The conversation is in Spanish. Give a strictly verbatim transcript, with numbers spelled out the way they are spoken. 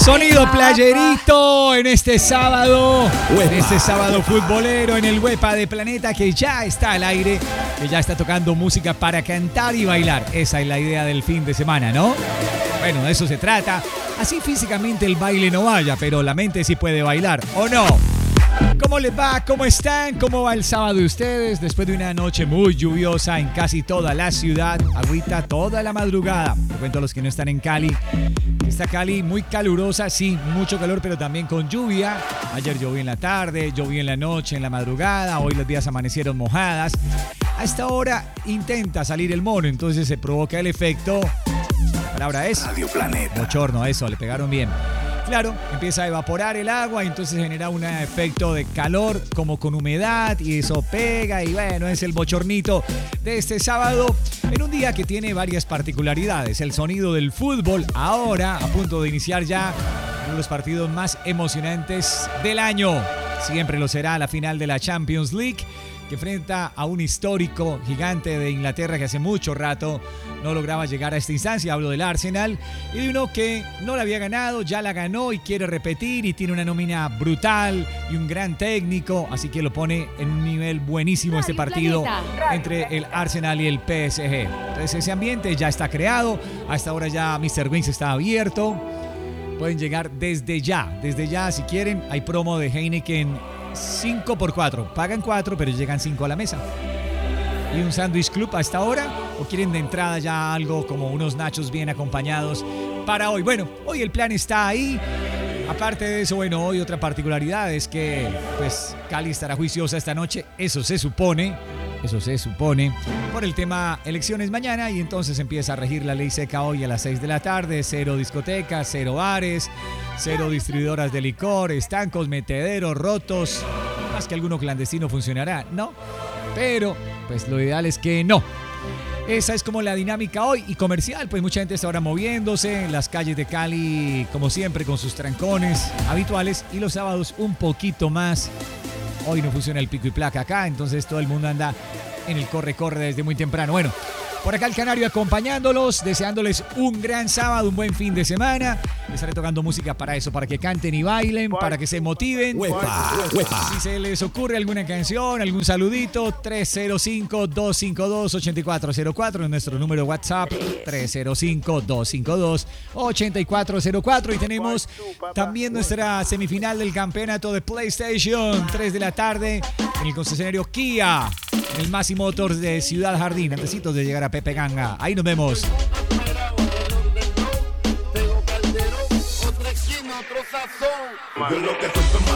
Sonido playerito en este sábado, en este sábado futbolero en el Huepa de Planeta, que ya está al aire, que ya está tocando música para cantar y bailar. Esa es la idea del fin de semana, ¿no? Bueno, de eso se trata. Así físicamente el baile no vaya, pero la mente sí puede bailar, ¿o no? ¿Cómo les va? ¿Cómo están? ¿Cómo va el sábado de ustedes? Después de una noche muy lluviosa en casi toda la ciudad, agüita toda la madrugada. Te cuento a los que no están en Cali. Está Cali muy calurosa, sí, mucho calor, pero también con lluvia. Ayer llovió en la tarde, llovió en la noche, en la madrugada. Hoy los días amanecieron mojadas. A esta hora intenta salir el mono, entonces se provoca el efecto. La palabra es Radio Planeta. Bochorno, eso, le pegaron bien. Claro, empieza a evaporar el agua y entonces genera un efecto de calor como con humedad y eso pega y bueno, es el bochornito de este sábado en un día que tiene varias particularidades. El sonido del fútbol ahora a punto de iniciar ya uno de los partidos más emocionantes del año. Siempre lo será la final de la Champions League, que enfrenta a un histórico gigante de Inglaterra que hace mucho rato no lograba llegar a esta instancia. Hablo del Arsenal y de uno que no la había ganado, ya la ganó y quiere repetir y tiene una nómina brutal y un gran técnico, así que lo pone en un nivel buenísimo este partido entre el Arsenal y el P S G. Entonces ese ambiente ya está creado, hasta ahora ya míster Wings está abierto, pueden llegar desde ya, desde ya si quieren. Hay promo de Heineken cinco por cuatro, pagan cuatro pero llegan cinco a la mesa. ¿Y un sándwich club a esta hora? ¿O quieren de entrada ya algo como unos nachos bien acompañados para hoy? Bueno, hoy el plan está ahí. Aparte de eso, bueno, hoy otra particularidad es que pues Cali estará juiciosa esta noche, eso se supone, eso se supone, por el tema elecciones mañana, y entonces empieza a regir la ley seca hoy a las seis de la tarde, cero discotecas, cero bares, cero distribuidoras de licor, estancos, metederos, rotos, más que alguno clandestino funcionará, ¿no? Pero pues lo ideal es que no. Esa es como la dinámica hoy y comercial, pues mucha gente está ahora moviéndose en las calles de Cali, como siempre, con sus trancones habituales, y los sábados un poquito más. Hoy no funciona el pico y placa acá, entonces todo el mundo anda en el corre-corre desde muy temprano. Bueno, por acá el Canario acompañándolos, deseándoles un gran sábado, un buen fin de semana. Les estaré tocando música para eso, para que canten y bailen, para que se motiven. Huepa, huepa. Si se les ocurre alguna canción, algún saludito, tres cero cinco, dos cinco dos, ocho cuatro cero cuatro es nuestro número de WhatsApp, tres cero cinco, dos cinco dos, ocho cuatro cero cuatro. Y tenemos también nuestra semifinal del campeonato de PlayStation, tres de la tarde, en el concesionario Kia, en el Massey Motors de Ciudad Jardín, antecitos de llegar a Pepe Ganga. Ahí nos vemos. Yo lo que estoy tomando